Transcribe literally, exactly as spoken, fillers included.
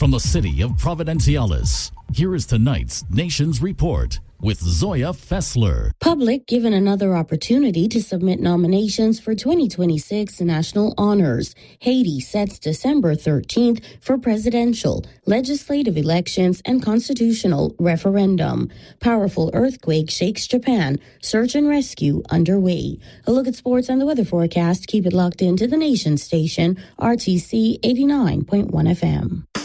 from the city of Providenciales, here is tonight's Nations Report with Zoya Fessler. Public given another opportunity to submit nominations for twenty twenty-six national honors. Haiti sets December thirteenth for presidential, legislative elections, and constitutional referendum. Powerful earthquake shakes Japan. Search and rescue underway. A look at sports and the weather forecast. Keep it locked into the Nation station, R T C eighty-nine point one F M.